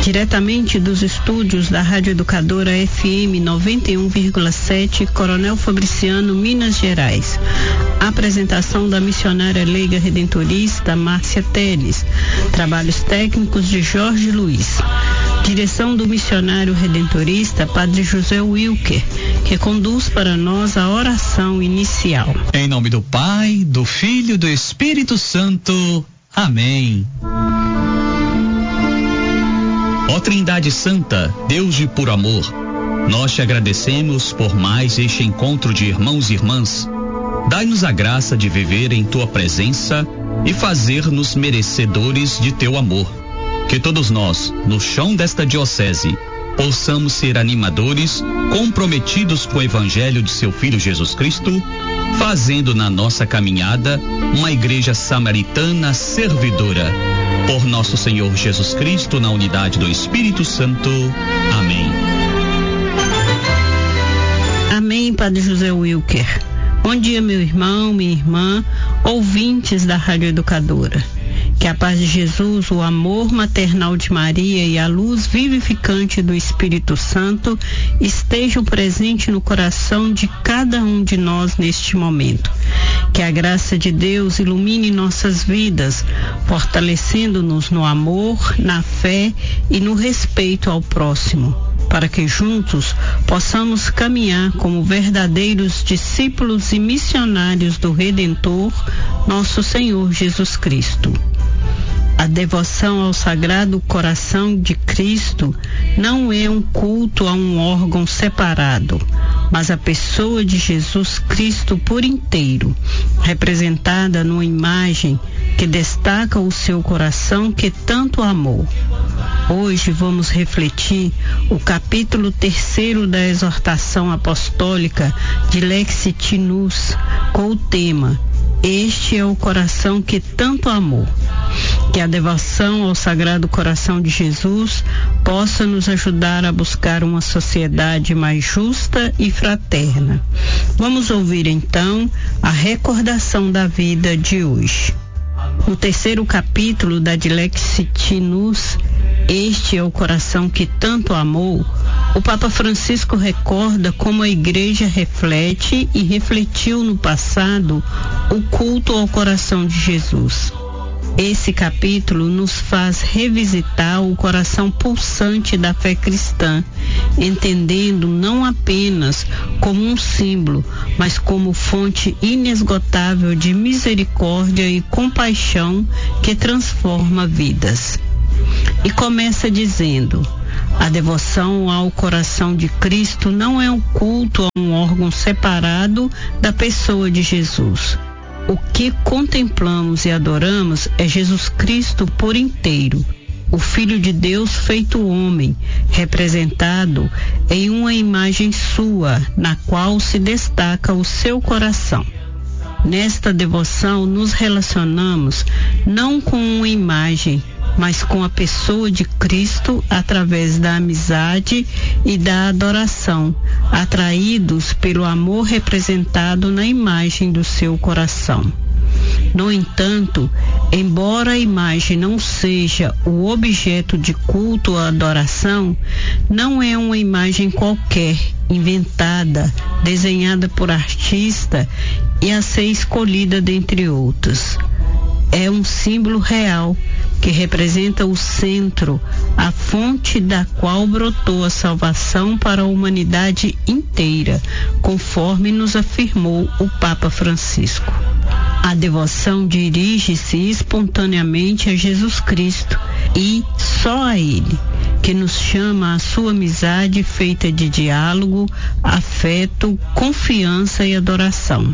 Diretamente dos estúdios da Rádio Educadora FM 91,7, Coronel Fabriciano, Minas Gerais. Apresentação da missionária leiga redentorista Márcia Teles. Trabalhos técnicos de Jorge Luiz. Direção do missionário redentorista Padre José Wilker, que conduz para nós a oração inicial. Em nome do Pai, do Filho e do Espírito Santo. Amém. Ó Trindade Santa, Deus de puro amor, nós te agradecemos por mais este encontro de irmãos e irmãs. Dai-nos a graça de viver em tua presença e fazer-nos merecedores de teu amor. Que todos nós, no chão desta diocese, possamos ser animadores, comprometidos com o Evangelho de seu Filho Jesus Cristo, fazendo na nossa caminhada uma igreja samaritana servidora. Por nosso Senhor Jesus Cristo, na unidade do Espírito Santo. Amém. Amém, Padre José Wilker. Bom dia, meu irmão, minha irmã, ouvintes da Rádio Educadora. Que a paz de Jesus, o amor maternal de Maria e a luz vivificante do Espírito Santo estejam presentes no coração de cada um de nós neste momento. Que a graça de Deus ilumine nossas vidas, fortalecendo-nos no amor, na fé e no respeito ao próximo, para que juntos possamos caminhar como verdadeiros discípulos e missionários do Redentor, nosso Senhor Jesus Cristo. A devoção ao Sagrado Coração de Cristo não é um culto a um órgão separado, mas a pessoa de Jesus Cristo por inteiro, representada numa imagem que destaca o seu coração que tanto amou. Hoje vamos refletir o capítulo 3º da exortação apostólica de Lexit Nus, com o tema Este é o coração que tanto amou. Que a devoção ao Sagrado Coração de Jesus possa nos ajudar a buscar uma sociedade mais justa e fraterna. Vamos ouvir então a recordação da vida de hoje. No 3º capítulo da Lexit Nus, Este é o coração que tanto amou, o Papa Francisco recorda como a Igreja reflete e refletiu no passado o culto ao coração de Jesus. Esse capítulo nos faz revisitar o coração pulsante da fé cristã, entendendo não apenas como um símbolo, mas como fonte inesgotável de misericórdia e compaixão que transforma vidas. E começa dizendo: a devoção ao coração de Cristo não é um culto a um órgão separado da pessoa de Jesus. O que contemplamos e adoramos é Jesus Cristo por inteiro, o Filho de Deus feito homem, representado em uma imagem sua, na qual se destaca o seu coração. Nesta devoção nos relacionamos não com uma imagem, mas com a pessoa de Cristo através da amizade e da adoração, atraídos pelo amor representado na imagem do seu coração. No entanto, embora a imagem não seja o objeto de culto ou adoração, não é uma imagem qualquer, inventada, desenhada por artista e a ser escolhida dentre outros. É um símbolo real que representa o centro, a fonte da qual brotou a salvação para a humanidade inteira, conforme nos afirmou o Papa Francisco. A devoção dirige-se espontaneamente a Jesus Cristo e só a Ele, que nos chama à sua amizade feita de diálogo, afeto, confiança e adoração.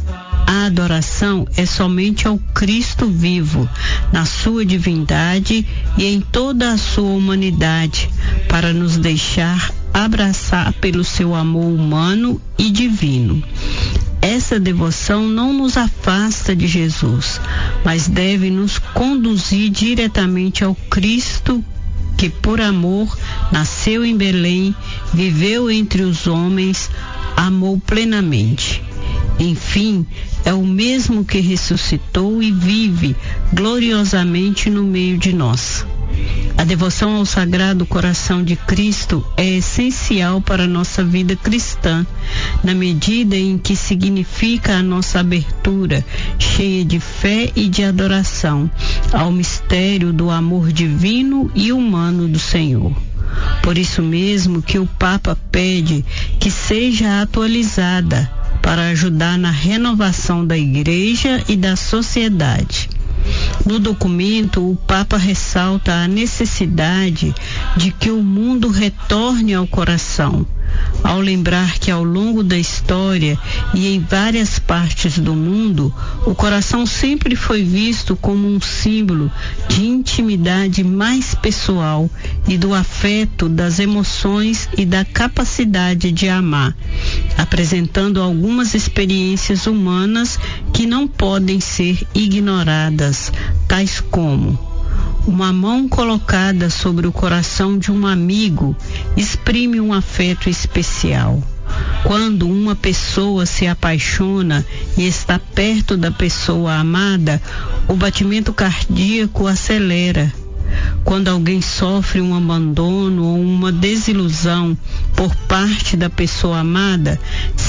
A adoração é somente ao Cristo vivo, na sua divindade e em toda a sua humanidade, para nos deixar abraçar pelo seu amor humano e divino. Essa devoção não nos afasta de Jesus, mas deve nos conduzir diretamente ao Cristo que, por amor, nasceu em Belém, viveu entre os homens, amou plenamente. Enfim, é o mesmo que ressuscitou e vive gloriosamente no meio de nós. A devoção ao Sagrado Coração de Cristo é essencial para a nossa vida cristã, na medida em que significa a nossa abertura, cheia de fé e de adoração, ao mistério do amor divino e humano do Senhor. Por isso mesmo que o Papa pede que seja atualizada para ajudar na renovação da Igreja e da sociedade. No documento, o Papa ressalta a necessidade de que o mundo retorne ao coração, ao lembrar que ao longo da história e em várias partes do mundo, o coração sempre foi visto como um símbolo de intimidade mais pessoal e do afeto, das emoções e da capacidade de amar, apresentando algumas experiências humanas que não podem ser ignoradas, tais como uma mão colocada sobre o coração de um amigo exprime um afeto especial. Quando uma pessoa se apaixona e está perto da pessoa amada, o batimento cardíaco acelera. Quando alguém sofre um abandono ou uma desilusão por parte da pessoa amada,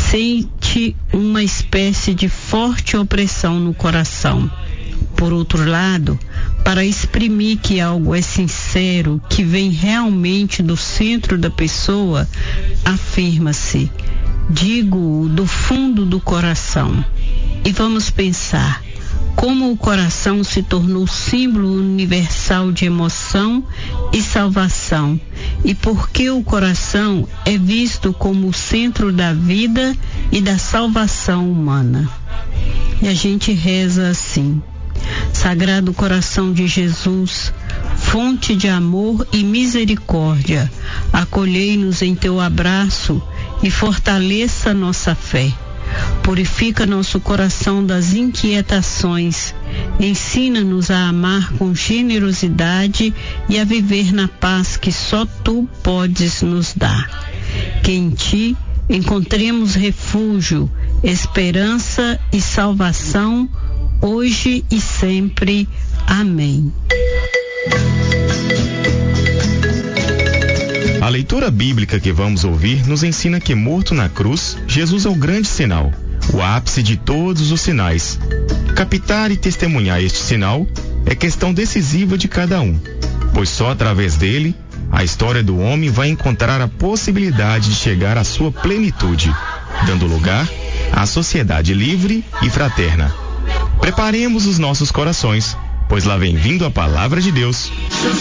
sente uma espécie de forte opressão no coração. Por outro lado, para exprimir que algo é sincero, que vem realmente do centro da pessoa, afirma-se: digo-o do fundo do coração. E vamos pensar como o coração se tornou símbolo universal de emoção e salvação, e por que o coração é visto como o centro da vida e da salvação humana. E a gente reza assim: Sagrado Coração de Jesus, fonte de amor e misericórdia, acolhei-nos em teu abraço e fortaleça nossa fé. Purifica nosso coração das inquietações, ensina-nos a amar com generosidade e a viver na paz que só tu podes nos dar. Que em ti encontremos refúgio, esperança e salvação, hoje e sempre. Amém. A leitura bíblica que vamos ouvir nos ensina que, morto na cruz, Jesus é o grande sinal, o ápice de todos os sinais. Captar e testemunhar este sinal é questão decisiva de cada um, pois só através dele, a história do homem vai encontrar a possibilidade de chegar à sua plenitude, dando lugar à sociedade livre e fraterna. Preparemos os nossos corações, pois lá vem vindo a palavra de Deus.